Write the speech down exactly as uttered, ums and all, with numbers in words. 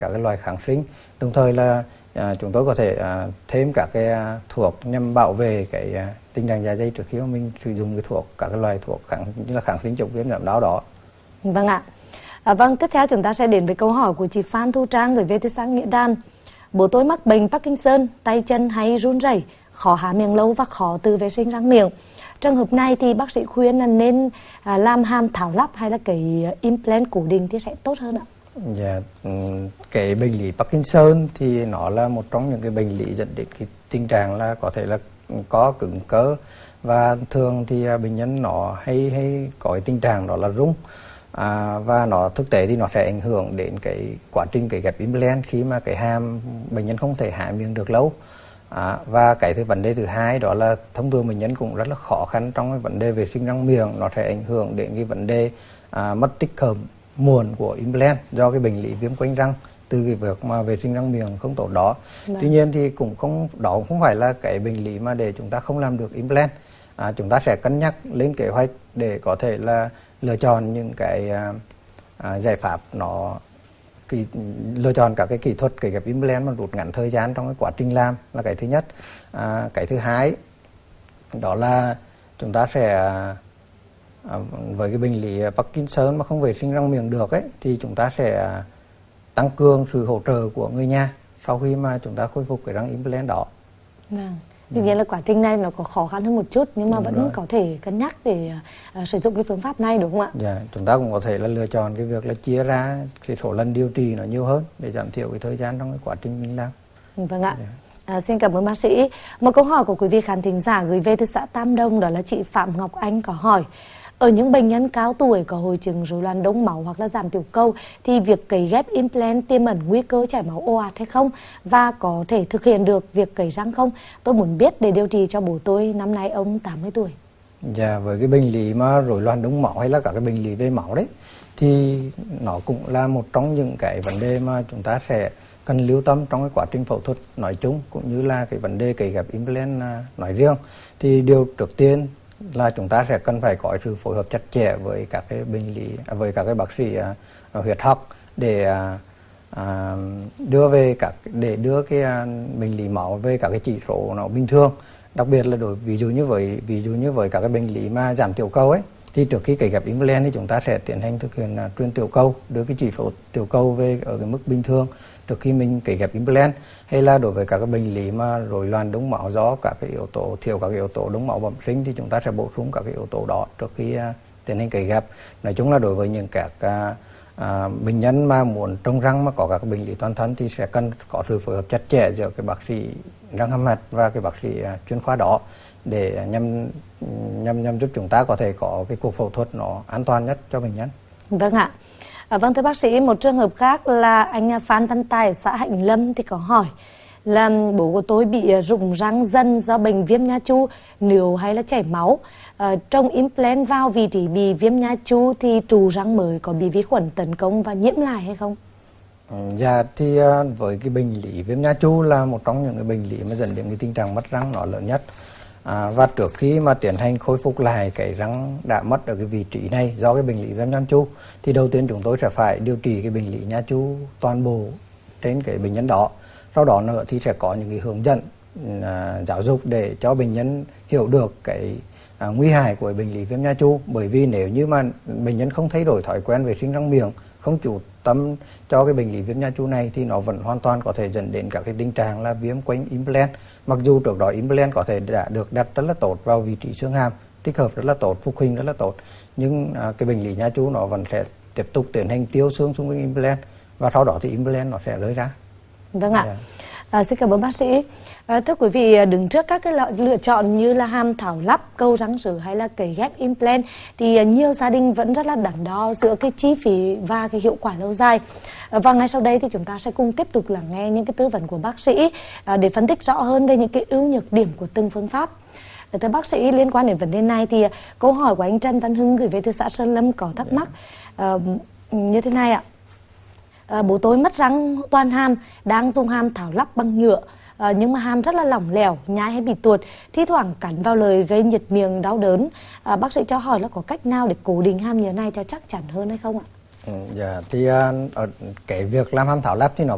các cái loại kháng sinh. Đồng thời là à, chúng tôi có thể à, thêm các cái à, thuốc nhằm bảo vệ cái à, tình trạng dạ dày trước khi mà mình sử dụng cái thuốc, các cái loại thuốc kháng như là kháng sinh chống viêm giảm đau đó. Vâng ạ. À, vâng, tiếp theo chúng ta sẽ đến với câu hỏi của chị Phan Thu Trang gửi về từ xã Nghĩa Đan. Bố tôi mắc bệnh Parkinson, tay chân hay run rẩy, khó há miệng lâu và khó tự vệ sinh răng miệng. Trường hợp này thì bác sĩ khuyên là nên à, làm hàm thảo lắp hay là cái implant cố định thì sẽ tốt hơn ạ? Dạ, cái bệnh lý Parkinson thì nó là một trong những cái bệnh lý dẫn đến cái tình trạng là có thể là có cứng cơ, và thường thì bệnh nhân nó hay hay có cái tình trạng đó là rung, à, và nó thực tế thì nó sẽ ảnh hưởng đến cái quá trình cái ghép implant khi mà cái hàm bệnh nhân không thể há miệng được lâu. À, và cái thứ vấn đề thứ hai đó là thông thường bệnh nhân cũng rất là khó khăn trong cái vấn đề vệ sinh răng miệng, nó sẽ ảnh hưởng đến cái vấn đề à, mất tích hợp muộn của implant do cái bệnh lý viêm quanh răng từ cái việc mà vệ sinh răng miệng không tốt đó. Đấy. Tuy nhiên thì cũng không, đó cũng không phải là cái bệnh lý mà để chúng ta không làm được implant. À, chúng ta sẽ cân nhắc lên kế hoạch để có thể là lựa chọn những cái à, à, giải pháp nó Kỳ, lựa chọn các cái kỹ thuật cái ghép implant mà rút ngắn thời gian trong cái quá trình làm là cái thứ nhất. À, cái thứ hai đó là chúng ta sẽ à, với cái bệnh lý Parkinson mà không vệ sinh răng miệng được ấy, thì chúng ta sẽ tăng cường sự hỗ trợ của người nhà sau khi mà chúng ta khôi phục cái răng implant đó. Vâng. Tuy nhiên là quá trình này nó có khó khăn hơn một chút, nhưng mà đúng vẫn rồi. Có thể cân nhắc để uh, sử dụng cái phương pháp này đúng không ạ? Dạ, chúng ta cũng có thể là lựa chọn cái việc là chia ra cái số lần điều trị nó nhiều hơn để giảm thiểu cái thời gian trong cái quá trình mình làm. Vâng ạ. Dạ. À, xin cảm ơn bác sĩ. Một câu hỏi của quý vị khán thính giả gửi về từ xã Tam Đông, đó là chị Phạm Ngọc Anh có hỏi: ở những bệnh nhân cao tuổi có hội chứng rối loạn đông máu hoặc là giảm tiểu cầu thì việc cấy ghép implant tiềm ẩn nguy cơ chảy máu ồ ạt hay không, và có thể thực hiện được việc cấy răng không? Tôi muốn biết để điều trị cho bố tôi, năm nay ông tám mươi tuổi. Dạ, với cái bệnh lý mà rối loạn đông máu hay là các cái bệnh lý về máu đấy thì nó cũng là một trong những cái vấn đề mà chúng ta sẽ cần lưu tâm trong cái quá trình phẫu thuật nói chung, cũng như là cái vấn đề cấy ghép implant nói riêng. Thì điều trước tiên là chúng ta sẽ cần phải có sự phối hợp chặt chẽ với các cái bệnh lý, với các cái bác sĩ uh, huyết học để uh, đưa về các để đưa cái uh, bệnh lý máu về các cái chỉ số nó bình thường. Đặc biệt là đối ví dụ như với ví dụ như với các cái bệnh lý mà giảm tiểu cầu ấy, thì trước khi cấy ghép implant thì chúng ta sẽ tiến hành thực hiện uh, truyền tiểu cầu, đưa cái chỉ số tiểu cầu về ở cái mức bình thường trước khi mình cấy ghép implant. Hay là đối với các cái bệnh lý mà rối loạn đông máu do các cái yếu tố thiếu các cái yếu tố đông máu bẩm sinh thì chúng ta sẽ bổ sung các cái yếu tố đó trước khi uh, tiến hành cấy ghép. Nói chung là đối với những các uh, uh, bệnh nhân mà muốn trồng răng mà có các bệnh lý toàn thân thì sẽ cần có sự phối hợp chặt chẽ giữa cái bác sĩ răng hàm mặt và cái bác sĩ uh, chuyên khoa đó để nhằm nhằm nhằm giúp chúng ta có thể có cái cuộc phẫu thuật nó an toàn nhất cho bệnh nhân. Vâng ạ. À, vâng thưa bác sĩ, một trường hợp khác là anh Phan Văn Tài ở xã Hạnh Lâm thì có hỏi là bố của tôi bị rụng răng dần do bệnh viêm nha chu, nếu hay là chảy máu. À, trong implant vào vị trí bị viêm nha chu thì trụ răng mới có bị vi khuẩn tấn công và nhiễm lại hay không? Dạ, thì với cái bệnh lý viêm nha chu là một trong những cái bệnh lý mà dẫn đến cái tình trạng mất răng nó lớn nhất. À, và trước khi mà tiến hành khôi phục lại cái răng đã mất ở cái vị trí này do cái bệnh lý viêm nha chu thì đầu tiên chúng tôi sẽ phải điều trị cái bệnh lý nha chu toàn bộ trên cái bệnh nhân đó. Sau đó nữa thì sẽ có những cái hướng dẫn à, giáo dục để cho bệnh nhân hiểu được cái à, nguy hại của bệnh lý viêm nha chu. Bởi vì nếu như mà bệnh nhân không thay đổi thói quen vệ sinh răng miệng, không chú tâm cho cái bệnh lý viêm nha chu này thì nó vẫn hoàn toàn có thể dẫn đến các cái tình trạng là viêm quanh implant. Mặc dù trước đó implant có thể đã được đặt rất là tốt vào vị trí xương hàm, tích hợp rất là tốt, phục hình rất là tốt, nhưng à, cái bệnh lý nha chu nó vẫn sẽ tiếp tục tiến hành tiêu xương xung quanh implant, và sau đó thì implant nó sẽ rơi ra. Vâng ạ. Yeah. À, xin cảm ơn bác sĩ. À, thưa quý vị, đứng trước các cái lựa chọn như là hàm thảo lắp, câu răng sứ hay là cấy ghép implant thì nhiều gia đình vẫn rất là đắn đo giữa cái chi phí và cái hiệu quả lâu dài. À, và ngay sau đây thì chúng ta sẽ cùng tiếp tục lắng nghe những cái tư vấn của bác sĩ à, để phân tích rõ hơn về những cái ưu nhược điểm của từng phương pháp. À, thưa bác sĩ, liên quan đến vấn đề này thì câu hỏi của anh Trần Văn Hưng gửi về từ xã Sơn Lâm có thắc mắc à, như thế này ạ. À, bố tôi mất răng toàn hàm, đang dùng hàm thảo lắp bằng nhựa, à, nhưng mà hàm rất là lỏng lẻo, nhai hay bị tuột, thi thoảng cắn vào lời gây nhiệt miệng đau đớn. À, bác sĩ cho hỏi là có cách nào để cố định hàm nhựa này cho chắc chắn hơn hay không ạ? Ừ, dạ, thì uh, ở cái việc làm hàm thảo lắp thì nó